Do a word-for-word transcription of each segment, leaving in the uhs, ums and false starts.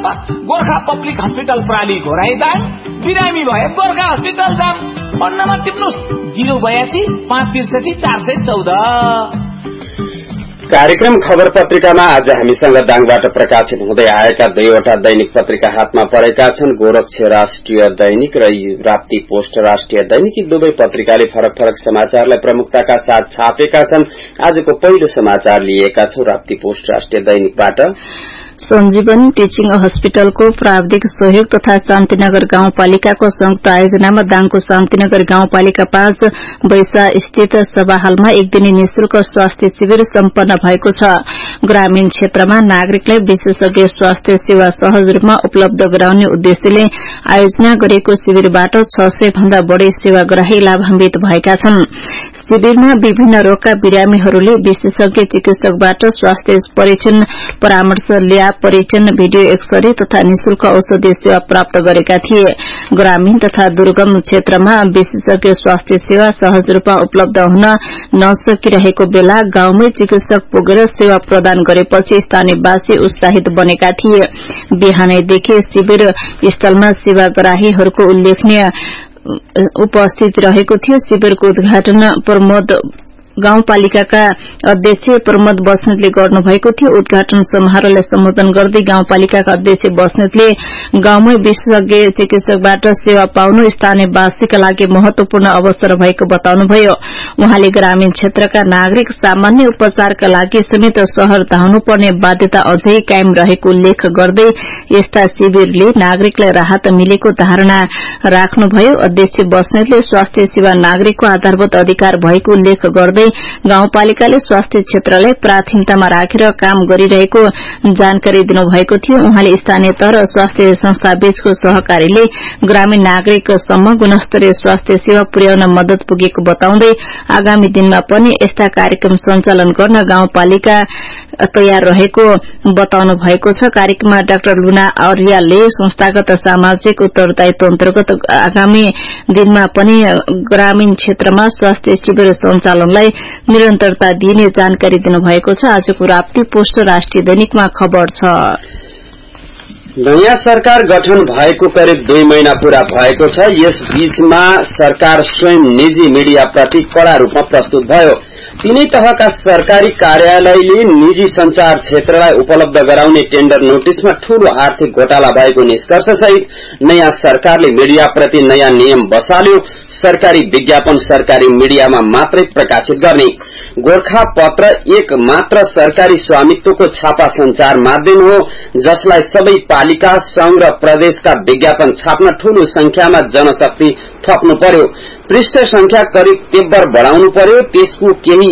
अस्पतालमा Gorkha public hospital प्राली घोराइदाङ, बिरामी भए गोर्खा हस्पिटल जाम। फोन नम्बर टिप्नुहोस् जिरो बयासी पाँच त्रिसठी चार सय चौध। कार्यक्रम खबर पत्रिकामा आज हामीसँग दाङबाट प्रकाशित हुँदै आएका दुईवटा दैनिक पत्रिका हातमा परेका छन्। गोरक्ष राष्ट्रिय दैनिक र राप्ती पोस्ट राष्ट्रिय दैनिक। यी दुवै पत्रिकाले फरक फरक समाचारलाई प्रमुखताका साथ छापेका छन्। आजको पहिलो समाचार लिएका छौं राप्ती पोस्ट राष्ट्रिय दैनिकबाट। सञ्जीवन टीचिङ हस्पिटलको प्राविधिक सहयोग तथा शान्तिनगर गाउँपालिकाको संयुक्त आयोजनामा दाङको शान्तिनगर गाउँपालिका पाँच बैसा स्थित सभा हलमा एक दिने निशुल्क स्वास्थ्य शिविर सम्पन्न भएको छ। ग्रामीण क्षेत्रमा नागरिकलाई विशेषज्ञ स्वास्थ्य सेवा सहज रूपमा उपलब्ध गराउने उद्देश्यले आयोजना गरेको शिविरबाट छ सय भन्दा बढ़ी सेवाग्राही लाभान्वित भएका छन्। शिविरमा विभिन्न रोगका बिरामीहरूले विशेषज्ञ चिकित्सकबाट स्वास्थ्य परीक्षण परामर्श ल्या परीक्षण भिडियो एक्सरे तथा निशुल्क औषधि सेवा प्राप्त गरेका थिए। ग्रामीण तथा दुर्गम क्षेत्रमा विशेषज्ञ स्वास्थ्य सेवा सहज रूपमा उपलब्ध हुन नसकिरहेको बेला गाउँमै चिकित्सक पुगेर सेवा प्रदान गरेपछि स्थानीयवासी उत्साहित बनेका थिए। बिहानैदेखि शिविर स्थलमा सेवाग्राहीहरूको उल्लेखनीय उपस्थिति रहेको थियो। शिविरको उद्घाटन प्रमोद गाउँपालिकाका अध्यक्ष प्रमोद बस्नेतले गर्नुभएको थियो। उद्घाटन समारोहलाई सम्बोधन गर्दै गाउँपालिकाका अध्यक्ष बस्नेतले गाउँमै विशेषज्ञ चिकित्सकबाट सेवा पाउनु स्थानीयवासीका लागि महत्वपूर्ण अवसर भएको बताउनुभयो। उहाँले ग्रामीण क्षेत्रका नागरिक सामान्य उपचारका लागि समेत शहर धाउनुपर्ने बाध्यता अझै कायम रहेको उल्लेख गर्दै यस्ता शिविरले नागरिकलाई राहत मिलेको धारणा राख्नुभयो। अध्यक्ष बस्नेतले स्वास्थ्य सेवा नागरिकको आधारभूत अधिकार भएको उल्लेख गर्दै गाउँपालिकाले स्वास्थ्य क्षेत्रलाई प्राथमिकतामा राखेर काम गरिरहेको जानकारी दिनुभएको थियो। उहाँले स्थानीय तह र स्वास्थ्य संस्था बीचको सहकारीले ग्रामीण नागरिकसम्म गुणस्तरीय स्वास्थ्य सेवा पुर्याउन मद्दत पुगेको बताउँदै आगामी दिनमा पनि यस्ता कार्यक्रम सञ्चालन गर्न गाउँपालिका तयार रहेको बताउनु भएको छ। कार्यक्रममा डाक्टर लुना आर्याले संस्थागत सामाजिक उत्तरदायित्व अन्तर्गत आगामी दिनमा पनि ग्रामीण क्षेत्रमा स्वास्थ्य शिविर सञ्चालनलाई निरन्तरता दिने जानकारी दिनुभएको छ। आजको राप्ती पोस्ट राष्ट्रिय दैनिकमा खबर छ। नयाँ सरकार गठन भएको करिब दुई महिना पूरा भएको छ। यस बीचमा सरकार स्वयं निजी मीडियाप्रति कड़ा रूपमा प्रस्तुत भयो। तीनै तहका सरकारी कार्यालयले निजी संचार क्षेत्रलाई उपलब्ध गराउने टेन्डर नोटिसमा ठूलो आर्थिक घोटाला भएको निष्कर्षसहित नयाँ सरकारले मीडियाप्रति नयाँ नियम बसाल्यो। सरकारी विज्ञापन सरकारी मीडियामा मात्रै प्रकाशित गर्ने। गोर्खा पत्र एक मात्र सरकारी स्वामित्वको छापा संचार माध्यम हो, जसलाई सबै पालिका संघ र प्रदेशका विज्ञापन छाप्न ठूलो संख्यामा जनशक्ति थप्नु पर्यो। पृष्ठ संख्या करिब तेब्बर बढ़ाउनु पर्यो। त्यसको केही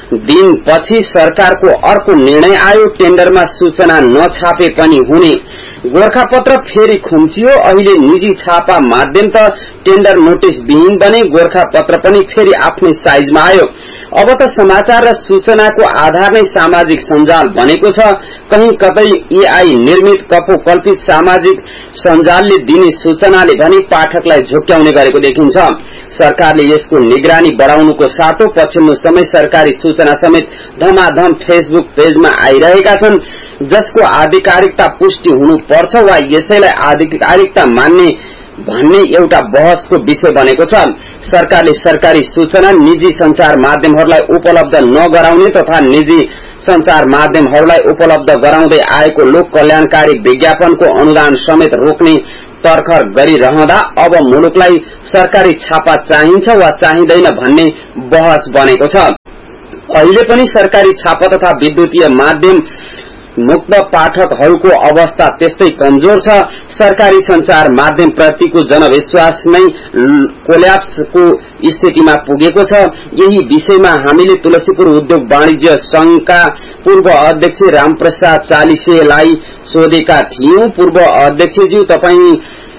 दिनपछि सरकारको अर्को निर्णय आयो, टेन्डरमा सूचना नछापे पनि हुने। गोर्खापत्र फेरि खुम्चियो। अहिले निजी छापा माध्यम त टेन्डर नोटिस विहीन बने। गोर्खापत्र पनि फेरि आफ्नै साइजमा आयो। अब त समाचार र सूचनाको आधार नै सामाजिक सञ्जाल बनेको छ। कहीं कतै एआई निर्मित कपोकल्पित सामाजिक सञ्जालले दिने सूचनाले भने पाठकलाई झुक्क्याउने गरेको देखिन्छ। सरकारले यसको निगरानी बढ़ाउनुको साटो पछिल्लो समय सरकारी सूचना समेत धमाधम फेसबुक पेजमा आइरहेका छन्, जसको आधिकारिकता पुष्टि हुनुपर्छ वा यसैलाई आधिकारिकता मान्ने भन्ने एउटा बहसको विषय बनेको छ। सरकारले सरकारी सूचना निजी संचार माध्यमहरूलाई उपलब्ध नगराउने तथा निजी संचार माध्यमहरूलाई उपलब्ध गराउँदै आएको लोक कल्याणकारी विज्ञापनको अनुदान समेत रोक्ने तर्खर गरिरहँदा अब मुलुकलाई सरकारी छापा चाहिन्छ वा चाहिँदैन भन्ने बहस बनेको छ। अहिले पनि सरकारी छापा तथा विद्युतीय माध्यम मुक्त पाठकहरूको अवस्था त्यस्तै कमजोर छ। सरकारी संचार माध्यम प्रतिको जनविश्वास नै कोल्याप्सको स्थितिमा पुगेको छ। यही विषयमा हामीले तुलसीपुर उद्योग वाणिज्य संघका पूर्व अध्यक्ष रामप्रसाद चालिसेलाई सोधेका थियौं। पूर्व अध्यक्षज्यू, तपाई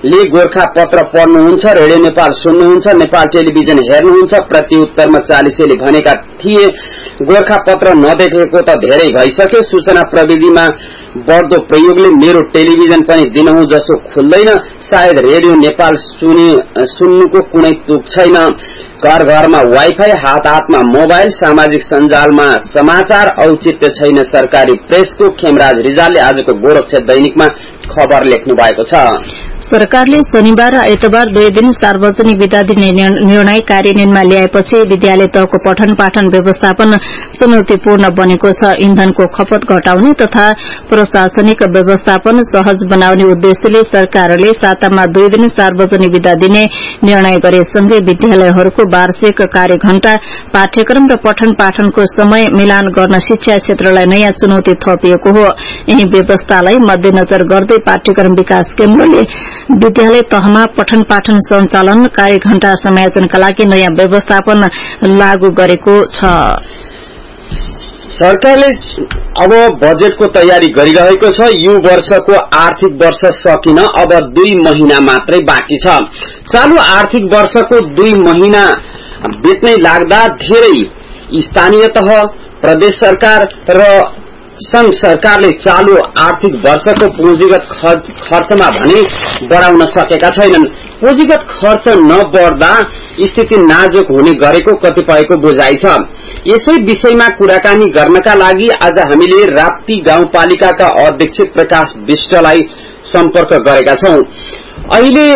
ले गोर्खा पत्र पढ्नुहुन्छ, रेडियो नेपाल सुन्नुहुन्छ, नेपाल टेलिभिजन हेर्नुहुन्छ। प्रत्युत्तरमा चालिसेले भनेका थिए, गोर्खा पत्र नदेखेको त धेरै भइसक्यो। सूचना प्रविधिमा बढ्दो प्रयोगले मेरो टेलिभिजन पनि दिनहुँ जसो खुल्दैन। सायद रेडियो नेपाल सुनि सुन्नुको कुनै तुक छैन। घर घरमा वाइफाई, हात हातमा मोबाइल, सामाजिक सञ्जालमा समाचार, औचित्य छैन सरकारी प्रेसको। खेमराज रिजालले आजको गोरक्षा दैनिकमा खबर लेख्नु भएको छ। सरकारले शनिबार र आइतबार दुई दिन सार्वजनिक विदा दिने निर्णय कार्यान्वयनमा ल्याएपछि विद्यालय तहको पठन पाठन व्यवस्थापन चुनौतीपूर्ण बनेको छ। इन्धनको खपत घटाउने तथा प्रशासनिक व्यवस्थापन सहज बनाउने उद्देश्यले सरकारले सातामा दुई दिन सार्वजनिक विदा दिने निर्णय गरेसँगै विद्यालयहरूको वार्षिक कार्यघण्टा, पाठ्यक्रम र पठन पाठनको समय मिलान गर्न शिक्षा क्षेत्रलाई नयाँ चुनौती थपिएको हो। यही व्यवस्थालाई मध्यनजर गर्दै पाठ्यक्रम विकास केन्द्रले विद्यालय तहमा पठन पाठन सञ्चालन, कार्यघण्टा समायोजनका लागि नयाँ व्यवस्थापन लागू गरेको छ। सरकारले अब बजेटको तयारी गरिरहेको छ। यो वर्षको आर्थिक वर्ष सकिन अब दुई महिना मात्रै बाँकी छ। चालू आर्थिक वर्षको दुई महिना बित्नै लाग्दा धेरै स्थानीय तह, प्रदेश सरकार र संघ सरकारले चालू आर्थिक वर्षको पुँजीगत खर्चमा भने बढ़ाउन सकेका छैनन्। पुँजीगत खर्च नबढ्दा स्थिति नाजुक हुने गरेको कतिपयको बुझाइ छ। यसै विषयमा कुराकानी गर्नका लागि आज हामीले राप्ती गाउँपालिकाका अध्यक्ष प्रकाश विष्टलाई सम्पर्क गरेका छौं। अहिले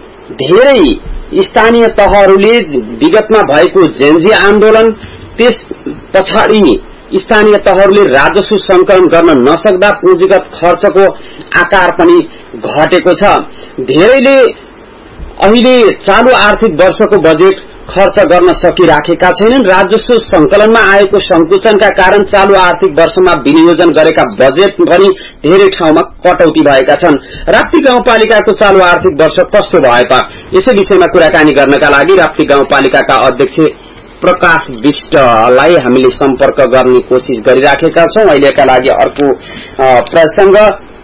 धेरै स्थानीय तहहरूले विगतमा भएको जेन्जी आन्दोलन, त्यस पछाडि स्थानीय तहहरूले राजस्व संकलन गर्न नसक्दा पुँजीगत खर्चको आकार पनि घटेको छ। धेरैले अहिले चालू आर्थिक वर्षको बजेट खर्च गर्न सकिराखेका छैनन्। राजस्व संकलनमा आएको संकुचनका कारण चालू आर्थिक वर्षमा विनियोजन गरेका बजेट पनि धेरै ठाउँमा कटौती भएका छन्। राप्ती गाउँपालिकाको चालू आर्थिक वर्ष कस्तो भयो त? यसै विषयमा कुराकानी गर्नका लागि राप्ती गाउँपालिकाका अध्यक्ष प्रकाश विष्टलाई हामीले सम्पर्क गर्ने कोशिश गरिराखेका छौं। अहिलेका लागि अर्को प्रसंग,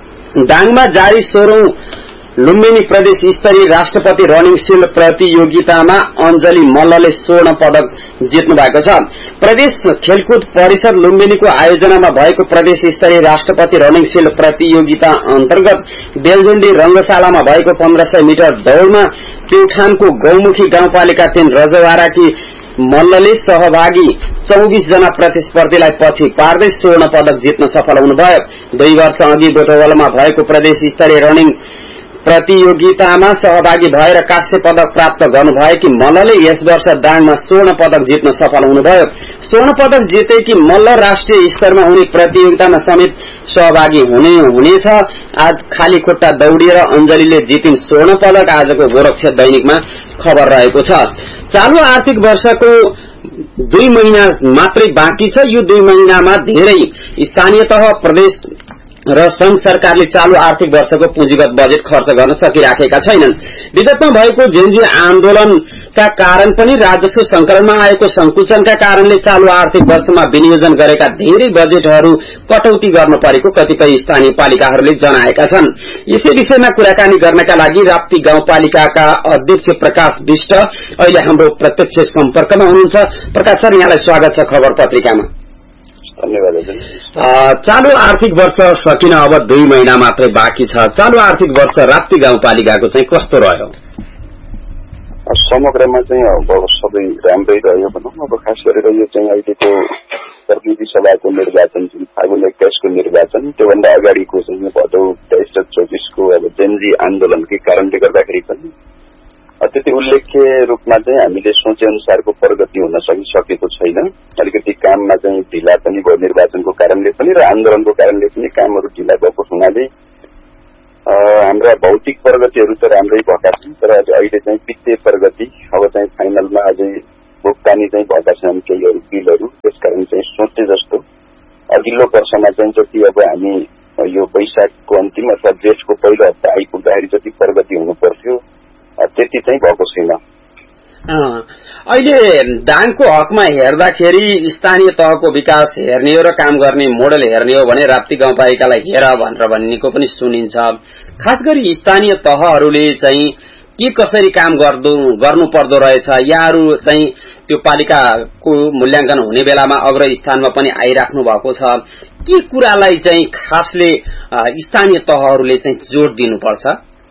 दाङमा जारी सोह्रौं लुम्बिनी प्रदेश स्तरीय राष्ट्रपति रनिङ सिल्ड प्रतियोगितामा अञ्जली मल्लले स्वर्ण पदक जित्नु भएको छ। प्रदेश खेलकुद परिषद लुम्बिनीको आयोजनामा भएको प्रदेश स्तरीय राष्ट्रपति रनिङ सिल्ड प्रतियोगिता अन्तर्गत बेलजुण्डी रंगशालामा भएको पन्ध्र सय मिटर दौड़मा प्युठानको गौमुखी गाउँपालिका तीन रजवाराकी मल्लले सहभागी चौबीस जना प्रतिस्पर्धीलाई पछि पार्दै स्वर्ण पदक जित्न सफल हुनुभयो। दुई वर्ष अघि बोटवलमा भएको प्रदेश स्तरीय रनिङ प्रतियोगितामा सहभागी भएर कांस्य पदक प्राप्त गर्नुभएकी मल्लले यस वर्ष दाङमा स्वर्ण पदक जित्न सफल हुनुभयो। स्वर्ण पदक जितेकी मल्ल राष्ट्रिय स्तरमा हुने प्रतियोगितामा समेत सहभागी हुने हुनेछ। आज खाली खुट्टा दौडिएर अञ्जलीले जितिन् स्वर्ण पदक। आजको गोरक्षा दैनिकमा खबर रहेको छ। चालू आर्थिक वर्षको दुई महिना मात्रै बाँकी छ। यो दुई महिनामा धेरै स्थानीय तह, प्रदेश र संघ सरकारले चालू आर्थिक वर्षको पुँजीगत बजेट खर्च गर्न सकिराखेका छैनन्। विगतमा भएको जेन्जी आन्दोलनका कारण पनि राजस्व संकलनमा आएको संकुचनका कारणले चालू आर्थिक वर्षमा विनियोजन गरेका धेरै बजेटहरू कटौती गर्न परेको कतिपय स्थानीय पालिकाहरूले जनाएका छन्। यसै विषयमा कुराकानी गर्नका लागि राप्ती गाउँपालिकाका अध्यक्ष प्रकाश विष्ट अहिले हाम्रो प्रत्यक्ष सम्पर्कमा हुनुहुन्छ। प्रकाश सर, यहाँलाई स्वागत छ खबर पत्रिकामा। धन्यवाद। चालू आर्थिक वर्ष सकिन अब दुई महिना मात्रै बाँकी छ। चालू आर्थिक वर्ष राप्ती गाउँपालिकाको चाहिँ कस्तो रह्यो? समग्रमा चाहिँ अब सबै राम्रै रह्यो भनौँ। अब खास गरेर यो चाहिँ अहिलेको प्रतिनिधि सभाको निर्वाचन, फागुन एक्काइसको निर्वाचन, त्योभन्दा अगाडिको चाहिँ भदौ तेइस र चौबिसको अब जेन्जी आन्दोलनकै कारणले गर्दाखेरि पनि त्यति उल्लेख्य रूपमा चाहिँ हामीले सोचे अनुसारको प्रगति हुन सकिसकेको छैन। अलिकति काममा चाहिँ ढिला पनि भयो निर्वाचनको कारणले पनि र आन्दोलनको कारणले पनि कामहरू ढिला भएको हुनाले हाम्रा भौतिक प्रगतिहरू त राम्रै भएका छन्, तर अहिले चाहिँ वित्तीय प्रगति अब चाहिँ फाइनलमा अझै भुक्तानी चाहिँ भएका छन् केहीहरू बिलहरू। त्यसकारण चाहिँ सोचे जस्तो अघिल्लो वर्षमा चाहिँ जति अब हामी यो वैशाखको अन्तिम अथवा जेठको पहिलो हप्ता आइपुग्दाखेरि जति प्रगति हुनु पर्थ्यो त्यति चाहिँ भएको छैन। अहिले दाङको हकमा हेर्दाखेरि स्थानीय तहको विकास हेर्ने हो र काम गर्ने मोडल हेर्ने हो भने राप्ती गाउँपालिकालाई हेर भनेर भन्नेको पनि सुनिन्छ। खास गरी स्थानीय तहहरूले चाहिँ के कसरी काम गर्दो गर्नु पर्दो रहेछ, यहाँहरू चाहिँ त्यो पालिकाको मूल्याङ्कन हुने बेलामा अग्र स्थानमा पनि आइराख्नु भएको छ, के कुरालाई चाहिँ खासले स्थानीय तहहरूले चाहिँ जोड दिनुपर्छ?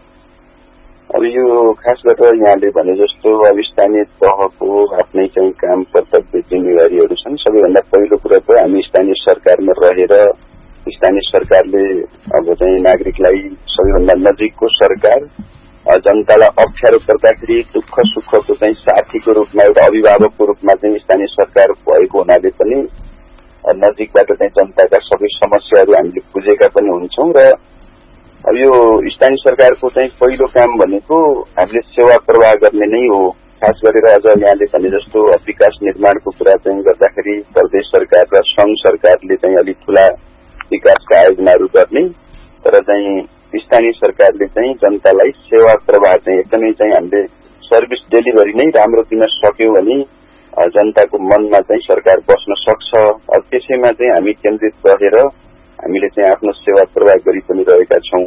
अब यो खास गरेर यहाँले भने जस्तो अब स्थानीय तहको आफ्नै चाहिँ काम कर्तव्य जिम्मेवारीहरू छन्। सबैभन्दा पहिलो कुरा त हामी स्थानीय सरकारमा रहेर स्थानीय सरकारले अब चाहिँ नागरिकलाई सबैभन्दा नजिकको सरकार, जनतालाई अप्ठ्यारो पर्दाखेरि दुःख सुखको चाहिँ साथीको रूपमा एउटा अभिभावकको रूपमा चाहिँ स्थानीय सरकार भएको हुनाले पनि नजिकबाट चाहिँ जनताका सबै समस्याहरू हामीले बुझेका पनि हुन्छौं। र अब यो स्थानीय सरकारको चाहिँ पहिलो काम भनेको हामीले सेवा प्रवाह गर्ने नै हो। खास गरेर अझ यहाँले भने जस्तो विकास निर्माणको कुरा चाहिँ गर्दाखेरि प्रदेश सरकार र संघ सरकारले चाहिँ अलिक ठूला विकासका आयोजनाहरू गर्ने, तर चाहिँ स्थानीय सरकारले चाहिँ जनतालाई सेवा प्रवाह चाहिँ एकदमै चाहिँ हामीले सर्भिस डेलिभरी नै राम्रो दिन सक्यौं भने जनताको मनमा चाहिँ सरकार बस्न सक्छ। अब त्यसैमा चाहिँ हामी केन्द्रित रहेर हामीले चाहिँ आफ्नो सेवा प्रवाह गरि पनि रहेका छौं।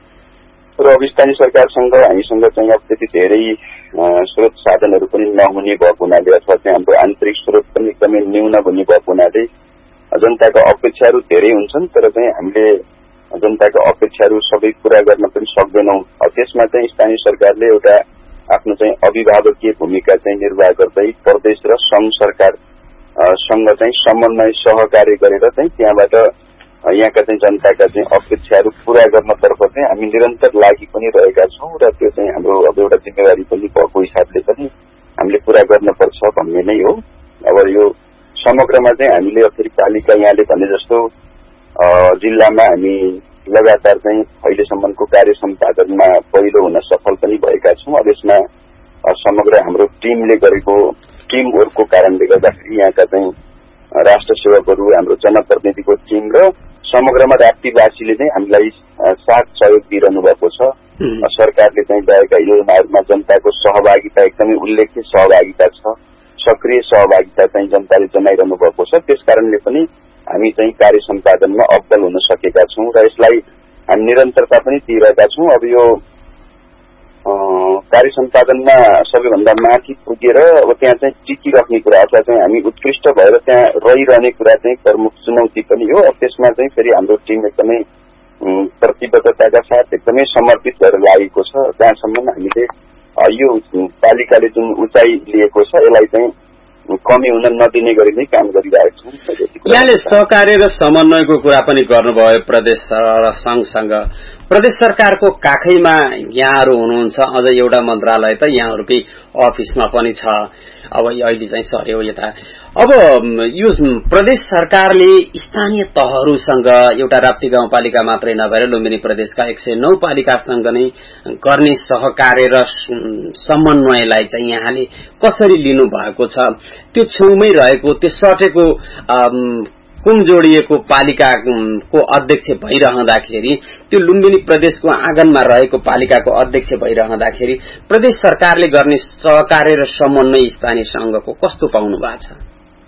र अब स्थानीय सरकारसँग हामीसँग चाहिँ अब त्यति धेरै स्रोत साधनहरू पनि नहुने भएको हुनाले अथवा चाहिँ हाम्रो आन्तरिक स्रोत पनि एकदमै न्यून हुने भएको हुनाले जनताको अपेक्षाहरू धेरै हुन्छन्, तर चाहिँ हामीले जनताको अपेक्षाहरू सबै पूरा गर्न पनि सक्दैनौं। त्यसमा चाहिँ स्थानीय सरकारले एउटा आफ्नो चाहिँ अभिभावकीय भूमिका चाहिँ निर्वाह गर्दै प्रदेश र संघ सरकार सँग चाहिँ समन्वय सहकार्य गरेर चाहिँ त्यहाँबाट यहाँका चाहिँ जनताका चाहिँ अपेक्षाहरू पूरा गर्नतर्फ चाहिँ हामी निरन्तर लागि पनि रहेका छौं र त्यो चाहिँ हाम्रो अब एउटा जिम्मेवारी पनि भएको हिसाबले पनि हामीले पूरा गर्नुपर्छ भन्ने नै हो। अब यो समग्रमा चाहिँ हामीले फेरि पालिका यहाँले भने जस्तो जिल्लामा हामी लगातार चाहिँ अहिलेसम्मको कार्य सम्पादनमा पहिलो हुन सफल पनि भएका छौं। अब यसमा समग्र हाम्रो टिमले गरेको टिम वर्कको कारणले गर्दाखेरि यहाँका चाहिँ राष्ट्र सेवकहरू, हाम्रो जनप्रतिनिधिको टिम र समग्रमा राप्तीवासीले चाहिँ हामीलाई साथ सहयोग दिइरहनु भएको छ। सरकारले चाहिँ ल्याएका योजनाहरूमा जनताको सहभागिता एकदमै उल्लेख्य सहभागिता छ, सक्रिय सहभागिता चाहिँ जनताले जनाइरहनु भएको छ। त्यसकारणले पनि हामी चाहिँ कार्य सम्पादनमा अब्बल हुन सकेका छौं र यसलाई हामी निरन्तरता पनि दिइरहेका छौं। अब यो कार्य सम्पादनमा सबैभन्दा माथि पुगेर अब त्यहाँ चाहिँ टिकिराख्ने कुरा अथवा चाहिँ हामी उत्कृष्ट भएर त्यहाँ रहिरहने कुरा चाहिँ प्रमुख चुनौती पनि हो। अब त्यसमा चाहिँ फेरि हाम्रो टिम एकदमै प्रतिबद्धताका साथ एकदमै समर्पित भएर लागेको छ। जहाँसम्म हामीले यो पालिकाले जुन उचाइ लिएको छ यसलाई चाहिँ कमी हुन नदिने गरी नै काम गरिरहेको छौं। यहाँले सहकार्य र समन्वयको कुरा पनि गर्नुभयो प्रदेश र संघसँग। प्रदेश सरकारको काखैमा यहाँहरू हुनुहुन्छ, अझ एउटा मन्त्रालय त यहाँहरूकै अफिसमा पनि छ, अब अहिले चाहिँ सर्यो यता। अब यो प्रदेश सरकारले स्थानीय तहहरूसँग एउटा राप्ती गाउँपालिका मात्रै नभएर लुम्बिनी प्रदेशका एक सय नौ पालिकासँग नै गर्ने सहकार्य र समन्वयलाई चाहिँ यहाँले कसरी लिनु भएको छ? त्यो छेउमै रहेको, त्यो सटेको कुम जोडिएको पालिकाको अध्यक्ष भइरहँदाखेरि, त्यो लुम्बिनी प्रदेशको आँगनमा रहेको पालिकाको अध्यक्ष भइरहँदाखेरि प्रदेश सरकारले गर्ने सहकार्य र समन्वय स्थानीय संघको कस्तो पाउनु भएको छ?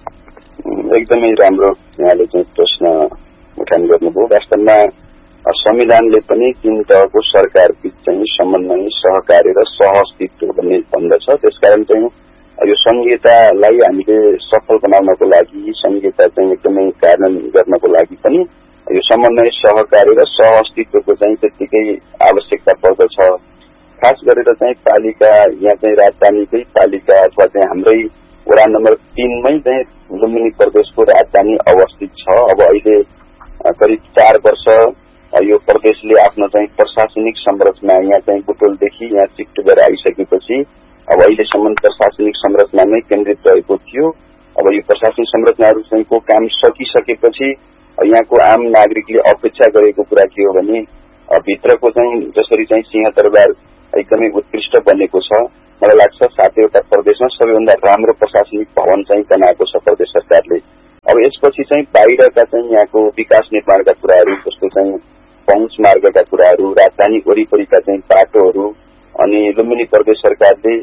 एकदमै राम्रो यहाँले चाहिँ प्रश्न उठान गर्नुभयो। वास्तवमा संविधानले पनि तीन तहको सरकार बीच चाहिँ समन्वय, सहकार्य र सहअस्तित्व भन्ने भन्दछ। त्यसकारण चाहिँ यो संहितालाई हामीले सफल बनाउनको लागि, संहिता चाहिँ एकदमै कार्यान्वयन गर्नको लागि पनि यो समन्वय, सहकार्य र सहअस्तित्वको चाहिँ त्यतिकै आवश्यकता पर्दछ। खास गरेर चाहिँ पालिका यहाँ चाहिँ राजधानीकै पालिका अथवा चाहिँ हाम्रै वडा नम्बर तीनमै चाहिँ लुम्बिनी प्रदेशको राजधानी अवस्थित छ। अब अहिले करिब चार वर्ष यो प्रदेशले आफ्नो चाहिँ प्रशासनिक संरचना यहाँ चाहिँ बुटोलदेखि यहाँ चिकटुगर आइसकेपछि अब अहिलेसम्म प्रशासनिक संरचनामै केन्द्रित रहेको थियो। अब यो प्रशासनिक संरचनाहरू चाहिँ को काम सकिसकेपछि यहाँको आम नागरिकले अपेक्षा गरेको कुरा के हो भने भित्रको चाहिँ जसरी चाहिँ सिंहदरबार एकदमै उत्कृष्ट बनेको छ, मलाई लाग्छ सातैवटा प्रदेशमा सबैभन्दा राम्रो प्रशासनिक भवन चाहिँ बनाएको छ प्रदेश सरकारले। अब यसपछि चाहिँ बाहिरका चाहिँ यहाँको विकास निर्माणका कुराहरू जस्तो चाहिँ पहुँच मार्गका कुराहरू, राजधानी वरिपरिका चाहिँ बाटोहरू, अनि लुम्बिनी प्रदेश सरकारले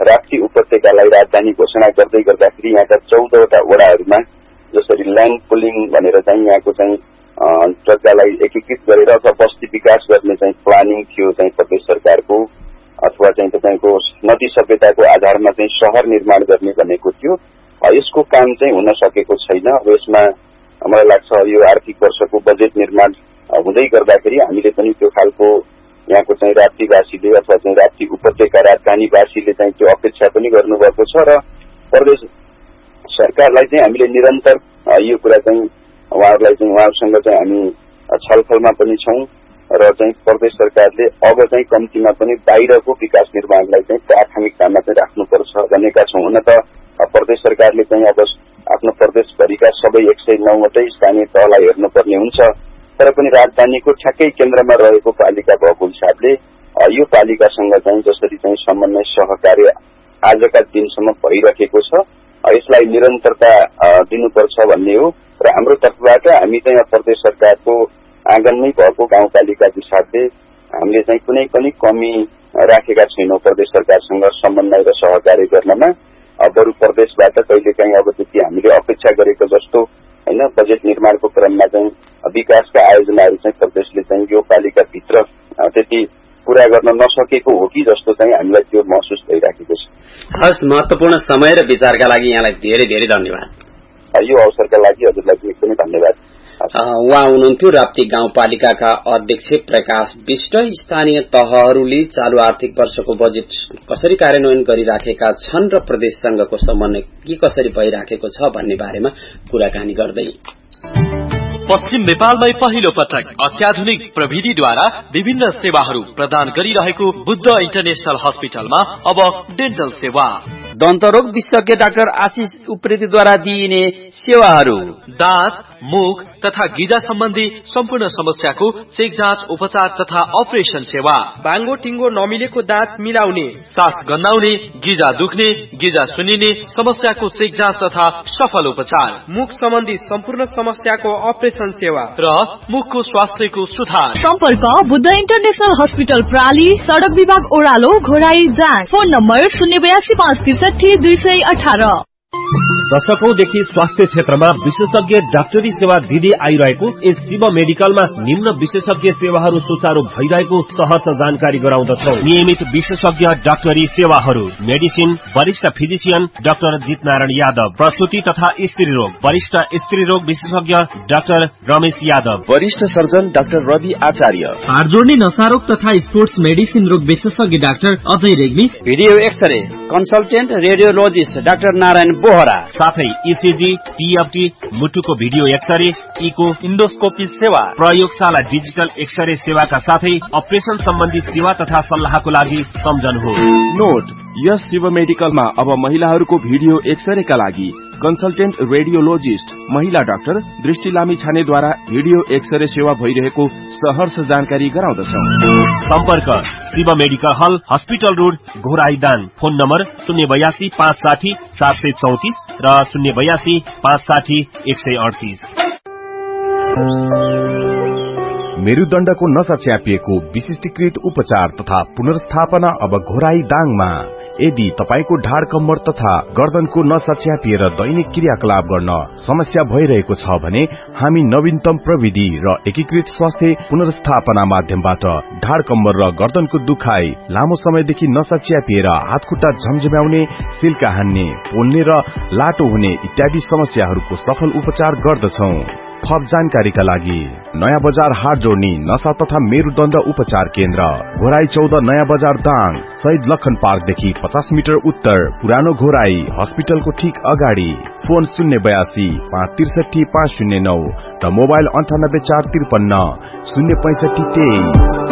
राप्ती उपत्यकालाई राजधानी घोषणा गर्दै गर्दाखेरि यहाँका चौधवटा वडाहरूमा जसरी ल्यान्ड पुलिङ भनेर चाहिँ यहाँको चाहिँ जग्गालाई एकीकृत गरेर अथवा बस्ती विकास गर्ने चाहिँ प्लानिङ थियो चाहिँ प्रदेश सरकारको, अथवा चाहिँ तपाईँको नदी सभ्यताको आधारमा चाहिँ शहर निर्माण गर्ने भनेको थियो। यसको काम चाहिँ हुन सकेको छैन। अब यसमा मलाई लाग्छ यो आर्थिक वर्षको बजेट निर्माण हुँदै गर्दाखेरि हामीले पनि त्यो खालको यहाँको चाहिँ राप्तीवासीले अथवा चाहिँ राप्ती उपत्यका राजधानीवासीले चाहिँ त्यो अपेक्षा पनि गर्नुभएको छ र प्रदेश सरकारलाई चाहिँ हामीले निरन्तर यो कुरा चाहिँ उहाँहरूलाई चाहिँ उहाँहरूसँग चाहिँ हामी छलफलमा पनि छौं र चाहिँ प्रदेश सरकारले अब चाहिँ कम्तीमा पनि बाहिरको विकास निर्माणलाई चाहिँ प्राथमिकतामा चाहिँ राख्नुपर्छ भनेका छौं। हुन त प्रदेश सरकारले चाहिँ अब आफ्नो प्रदेशभरिका सबै एक सय नौवटै स्थानीय तहलाई हेर्नुपर्ने हुन्छ, तर पनि राजधानीको ठ्याक्कै केन्द्रमा रहेको पालिका भएको हिसाबले यो पालिकासँग चाहिँ जसरी चाहिँ समन्वय सहकार्य आजका दिनसम्म भइरहेको छ यसलाई निरन्तरता दिनुपर्छ भन्ने हो र हाम्रो तर्फबाट हामी चाहिँ प्रदेश सरकारको आँगनमै भएको गाउँपालिका हिसाबले हामीले चाहिँ कुनै पनि कमी राखेका छैनौं प्रदेश सरकारसँग समन्वय र सहकार्य गर्नमा। बरु प्रदेशबाट कहिलेकाहीँ अब त्यति हामीले अपेक्षा गरेको जस्तो हैन बजेट निर्माणको क्रममा चाहिँ विकासका आयोजनाहरू चाहिँ प्रदेशले चाहिँ यो पालिकाभित्र त्यति पूरा गर्न नसकेको हो कि जस्तो चाहिँ हामीलाई त्यो महसुस भइराखेको छ। हस्, महत्वपूर्ण समय र विचारका लागि यहाँलाई धेरै धेरै धन्यवाद। यो अवसरका लागि हजुरलाई पनि एकदमै धन्यवाद। उहाँ हुनुहुन्थ्यो राप्ती गाउँपालिकाका अध्यक्ष प्रकाश विष्ट। स्थानीय तहहरूले चालू आर्थिक वर्षको बजेट कसरी कार्यान्वयन गरिराखेका छन् र प्रदेशसँगको समन्वय के कसरी भइराखेको छ भन्ने बारेमा कुराकानी गर्दै पश्चिम नेपालमै पहिलो पटक अत्याधुनिक प्रविधिद्वारा विभिन्न सेवाहरू प्रदान गरिरहेको बुद्ध इन्टरनेशनल हस्पिटलमा अब डेन्टल सेवा, दन्तरोग विशेषज्ञ डाक्टर आशिष उप्रेतीद्वारा दिइने सेवाहरू, दाँत, मुख तथा गिजा सम्बन्धी सम्पूर्ण समस्याको चेक जाँच, उपचार तथा अपरेसन सेवा, बाङ्गो टिङ्गो नमिलेको दाँत मिलाउने, सास गन्नाउने, गिजा दुख्ने, गिजा सुनिने समस्याको चेक जाँच तथा सफल उपचार, मुख सम्बन्धी सम्पूर्ण समस्याको अपरेसन सेवा र मुखको स्वास्थ्यको सुधार। सम्पर्क बुद्ध इन्टरनेशनल हस्पिटल प्राली, सड़क विभाग ओह्रालो, घोराई जाँच। फोन नम्बर शून्य बयासी पाँच त्रिसठी दुई सय अठार। दशकौंदेखि स्वास्थ्य क्षेत्रमा विशेषज्ञ डाक्टरी सेवा दिँदै आइरहेको यस शिव मेडिकलमा निम्न विशेषज्ञ सेवाहरू सुचारू भइरहेको सहर्ष जानकारी गराउँदछौ। नियमित विशेषज्ञ डाक्टरी सेवाहरू, मेडिसिन, वरिष्ठ फिजिशियन डाक्टर जित नारायण यादव, प्रसूति तथा स्त्री रोग वरिष्ठ स्त्री रोग विशेषज्ञ डाक्टर रमेश यादव, वरिष्ठ सर्जन डाक्टर रवि आचार्य, हाड जोड्ने नसारोग तथा स्पोर्ट्स मेडिसिन रोग विशेषज्ञ doctor Ajay Regmi, video x-ray consultant radiologist doctor Narayan Bohra, साथै ईसीजी, टीएफटी, मुटुको भिडियो एक्सरे, इको, इन्डोस्कोपी सेवा, प्रयोगशाला डिजिटल एक्सरे सेवाका साथै अपरेसन सम्बन्धी सेवा तथा सल्लाहको लागि सम्झनुहोस्। नोट, यस शिव मेडिकलमा अब महिलाहरूको भिडियो एक्सरेका लागि कन्सल्टेन्ट रेडियोलोजिस्ट महिला डाक्टर दृष्टि लामी छानेद्वारा भिडियो एक्सरे सेवा भइरहेको सहर्ष जानकारी गराउँदछौ। सम्पर्क शिव मेडिकल हल, हस्पिटल रोड, घोराईदाङ। फोन नम्बर शून्य बयासी पाँच साठी सात सय चौतिस र शून्य बयासी पाँच साठी एक सय अडतिस। मेरुदण्डको नसा च्यापिएको विशिष्टीकृत उपचार तथा पुनर्स्थापना अब घोराई दाङमा। यदि तपाईको ढाड कम्मर तथा गर्दनको नसा च्यापिएर दैनिक क्रियाकलाप गर्न समस्या भइरहेको छ भने हामी नवीनतम प्रविधि र एकीकृत स्वास्थ्य पुनर्स्थापना माध्यमबाट ढाड कम्मर र गर्दनको दुखाइ, लामो समयदेखि नसा च्यापिएर हातखुट्टा झमझम्याउने, सिल्का हान्ने, पोल्ने र लाटो हुने इत्यादि समस्याहरूको सफल उपचार गर्दछौ। थप जानकारीका लागि नयाँ बजार हाट जोड्ने नशा तथा मेरुदण्ड उपचार केन्द्र, घोराई चौध नयाँ बजार दाङ, शहीद लखन पार्कदेखि पचास मिटर उत्तर, पुरानो घोराई हस्पिटलको ठीक अगाडि। फोन शून्य बयासी पाँच त्रिसठी पाँच शून्य नौ र मोबाइल अन्ठानब्बे चार त्रिपन्न शून्य पैंसठी तेइस।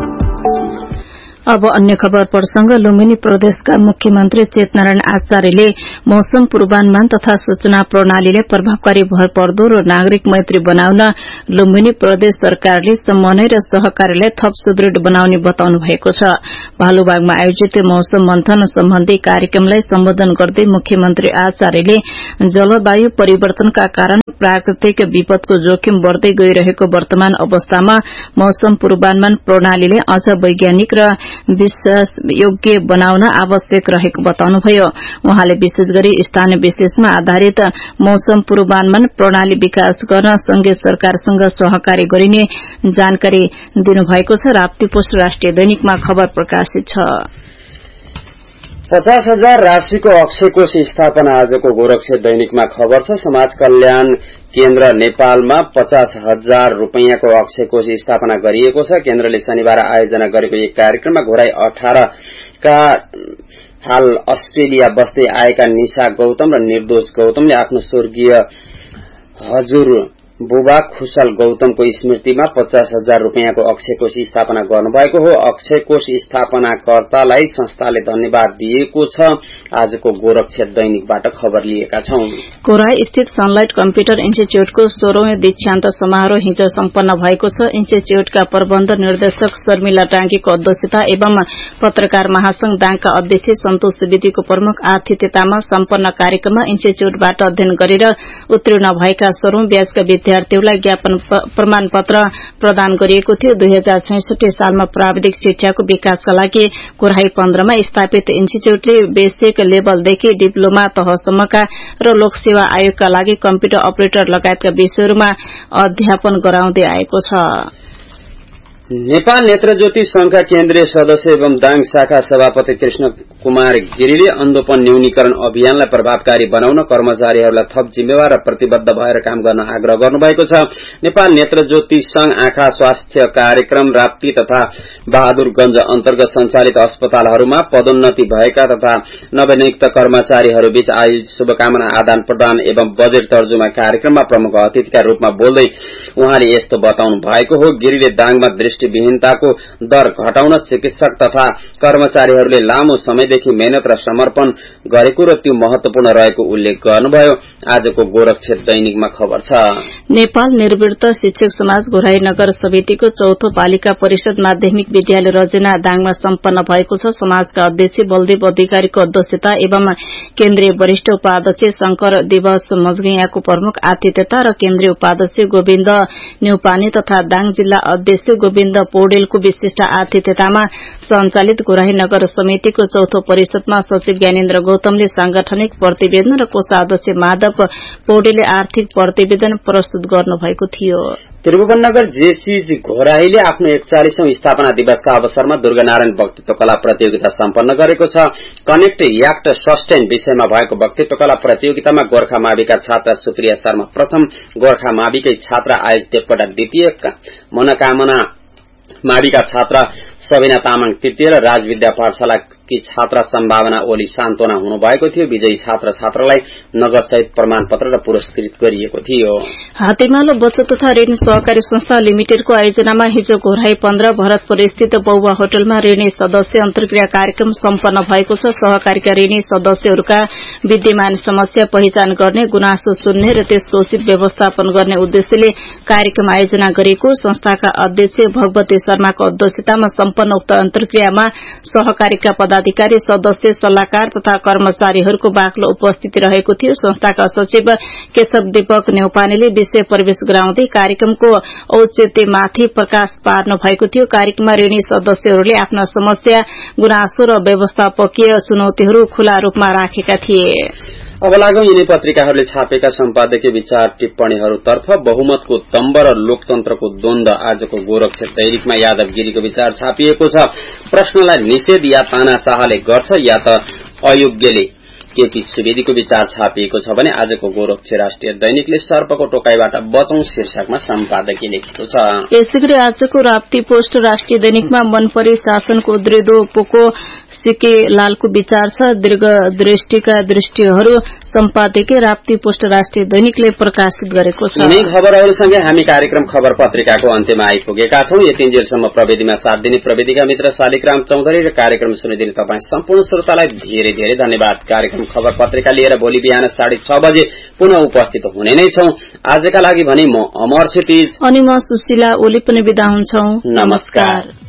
अब अन्य खबर प्रसंग। लुम्बिनी प्रदेशका मुख्यमन्त्री चेतनारायण आचार्यले मौसम पूर्वानुमान तथा सूचना प्रणालीले प्रभावकारी भरपर्दो र नागरिक मैत्री बनाउन लुम्बिनी प्रदेश सरकारले समन्वय र सहकार्यलाई थप सुदृढ़ बनाउने बताउनु भएको छ। भालुबागमा आयोजित मौसम मन्थन सम्बन्धी कार्यक्रमलाई सम्बोधन गर्दै मुख्यमन्त्री आचार्यले जलवायु परिवर्तनका कारण प्राकृतिक विपदको जोखिम बढ़दै गइरहेको वर्तमान अवस्थामा मौसम पूर्वानुमान प्रणालीले अझ वैज्ञानिक र विश्वासयोग्य बनाउन आवश्यक रहेको बताउनुभयो। उहाँले विशेष गरी स्थानीय विशेषमा आधारित मौसम पूर्वानुमान प्रणाली विकास गर्न संघीय सरकारसँग सहकारी गरिने जानकारी दिनुभएको छ। राप्ती पोस्ट राष्ट्रिय दैनिकमा खबर प्रकाशित छ। पचास हजार राशिको अक्षय कोष स्थापना आजको गोरक्षेत्र दैनिकमा खबर छ। समाज कल्याण केन्द्र नेपालमा पचास हजार रूपियाँको अक्षय कोष स्थापना गरिएको छ। केन्द्रले शनिबार आयोजना गरेको एक कार्यक्रममा घोराई अठार का हाल अस्ट्रेलिया बस्दै आएका निशा गौतम र निर्दोष गौतमले आफ्नो स्वर्गीय हजुर बुबा खुशल गौतमको स्मृतिमा पचास हजार रूपियाँको अक्षय कोष स्थापना गर्नुभएको हो। अक्षय कोष स्थापनाकर्तालाई संस्थाले धन्यवाद दिएको छ। आजको गोरक्षेत्र दैनिकबाट खबर लिएका छौं। कोराई स्थित सनलाइट कम्प्युटर इन्स्टिच्यूटको सोह्रौं दीक्षान्त समारोह हिजो सम्पन्न भएको छ। इन्स्टिच्यूटका प्रबन्ध निर्देशक शर्मिला टाङ्गीको अध्यक्षता एवं पत्रकार महासंघ दाङका अध्यक्ष सन्तोष विधिको प्रमुख आतिथ्यतामा सम्पन्न कार्यक्रममा इन्स्टिच्यूटबाट अध्ययन गरेर उत्तीर्ण भएका सोह्रौं ब्याचका विद्यार्थीहरूलाई ज्ञापन प्रमाणपत्र प्रदान गरिएको थियो। दुई हजार छैसठी सालमा प्राविधिक शिक्षाको विकासका लागि कोराई पन्ध्रमा स्थापित इन्स्टिच्यूटले बेसिक लेभलदेखि डिप्लोमा तहसम्मका र लोकसेवा आयोगका लागि कम्प्युटर अपरेटर लगायतका विषयहरूमा अध्यापन गराउँदै आएको छ। नेपाल नेत्रज्योति संघका केन्द्रीय सदस्य एवं दाङ शाखा सभापति कृष्ण कुमार गिरीले अन्धोपन न्यूनीकरण अभियानलाई प्रभावकारी बनाउन कर्मचारीहरूलाई थप जिम्मेवार र प्रतिबद्ध भएर काम गर्न आग्रह गर्नुभएको छ। नेपाल नेत्रज्योति संघ आँखा स्वास्थ्य कार्यक्रम राप्ती तथा बहादुरगंज अन्तर्गत संचालित अस्पतालहरूमा पदोन्नति भएका तथा नवनियुक्त कर्मचारीहरूबीच आयु शुभकामना आदान प्रदान एवं बजेट तर्जुमा कार्यक्रममा प्रमुख अतिथिका रूपमा बोल्दै उहाँले यस्तो बताउनु भएको हो। गिरीले दाङमा दृष्टिविहीनताको दर घटाउन चिकित्सक तथा कर्मचारीहरूले लामो समयदेखि मेहनत र समर्पण गरेको र त्यो महत्वपूर्ण रहेको उल्लेख गर्नुभयो। आजको गोरक्षेत्र दैनिकमा खबर छ। नेपाल निर्वृत्त शिक्षक समाज घोराई नगर समितिको चौथो पालिका परिषद माध्यमिक विद्यालय रजना दाङमा सम्पन्न भएको छ। समाजका अध्यक्ष बलदेव अधिकारीको अध्यक्षता एवं केन्द्रीय वरिष्ठ उपाध्यक्ष शंकर दिवस मजगैयाको प्रमुख आतिथ्यता र केन्द्रीय उपाध्यक्ष गोविन्द न्यौपाने तथा दाङ जिल्ला अध्यक्ष गोविन्द पौडेलको विशिष्ट आतिथ्यतामा सञ्चालित घोराई नगर समितिको चौथो परिषदमा सचिव ज्ञानेन्द्र गौतमले सांगठनिक प्रतिवेदन र कोषाध्यक्ष माधव पौडेलले आर्थिक प्रतिवेदन प्रस्तुत गर्नुभएको थियो। त्रिभुवननगर जेसीज घोराईले आफ्नो एकचालिसौं स्थापना दिवसका अवसरमा दुर्गानारायण वक्तित्व कला प्रतियोगिता सम्पन्न गरेको छ। कनेक्ट एक्ट सस्टेन विषयमा भएको वक्तित्व कला प्रतियोगितामा गोर्खा माविका छात्रा सुप्रिया शर्मा प्रथम, गोर्खा माविकै छात्रा आयुष देवकोटा द्वितीय, मनोकामना माविका छात्रा सबिना तामाङ तृतीय र राजविद्या पाठशालाकी छात्रा सम्भावना ओली सान्तोना हुनुभएको थियो। विजयी छात्र छात्रालाई नगद सहित प्रमाणपत्र र पुरस्कृत गरिएको थियो। हातेमालो बचत तथा ऋण सहकारी संस्था लिमिटेडको आयोजनामा हिजो घोराई पन्ध्र भरतपुर स्थित बौवा होटलमा ऋणी सदस्य अन्तर्क्रिया कार्यक्रम सम्पन्न भएको छ। सहकारीका ऋणी सदस्यहरूका विद्यमान समस्या पहिचान गर्ने, गुनासो सुन्ने र त्यसको उचित व्यवस्थापन गर्ने उद्देश्यले कार्यक्रम आयोजना गरिएको संस्थाका अध्यक्ष भगवती शर्माको अध्यक्षतामा सम्पन्न उक्त अन्तर्क्रियामा सहकारीका पदाधिकारी, सदस्य, सल्लाहकार तथा कर्मचारीहरूको बाक्लो उपस्थिति रहेको थियो। संस्थाका सचिव केशव दीपक न्यौपानेले विषय प्रवेश गराउँदै कार्यक्रमको औचित्यमाथि प्रकाश पार्नु भएको थियो। कार्यक्रममा ऋणी सदस्यहरूले आफ्ना समस्या, गुनासो र व्यवस्थापकीय चुनौतीहरू खुला रूपमा राखेका थिए। अब लागौं यिनै पत्रिकाहरूले छापेका सम्पादकीय विचार टिप्पणीहरूतर्फ। बहुमतको दम्ब र लोकतन्त्रको द्वन्द आजको गोरक्षेत्र दैनिकमा यादव गिरीको विचार छापिएको छ। प्रश्नलाई निषेध या तानाशाहले गर्छ या त अयोग्यले, केपी सुवेदीको विचार छापिएको छ भने आजको गोरक्षेत्र राष्ट्रिय दैनिकले सर्पको टोकाईबाट बचौं शीर्षकमा सम्पादकीय लेखेको छ। यसैगरी आजको राप्ती पोस्ट राष्ट्रिय दैनिकमा मनपरी शासनको दृढो पोको सिके लालको विचार छ। दीर्घदृष्टिका दृष्टिहरू सम्पादकीय राप्ती पोस्ट राष्ट्रिय दैनिकले प्रकाशित गरेको छ। यिनै खबरहरूसँगै हामी कार्यक्रम खबर पत्रिकाको अन्त्यमा आइपुगेका छौं। यतिन्जेलसम्म प्रविधिमा साथ दिने प्रविधिका मित्र शालिग्राम चौधरी र कार्यक्रम सुनिदिने तपाईँ सम्पूर्ण श्रोतालाई धेरै धेरै धन्यवाद। कार्यक्रम खबर पत्रिका लिएर भोलि बिहान साढे छ बजे पुनः उपस्थित हुने नै छौं। आजका लागि भने म अमर क्षितिज अनि म सुशीला ओली पनि बिदा हुन्छौं। नमस्कार।